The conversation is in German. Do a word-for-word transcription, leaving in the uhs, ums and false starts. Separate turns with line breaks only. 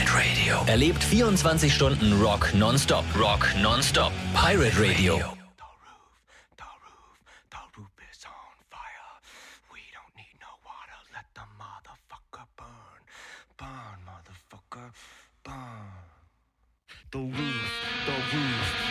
Pirate Radio. Erlebt vierundzwanzig Stunden Rock nonstop. Rock nonstop. Pirate Radio.
The roof, the roof, the roof is on fire. We don't need no water. Let the motherfucker burn. Burn, motherfucker, burn. The roof, the roof,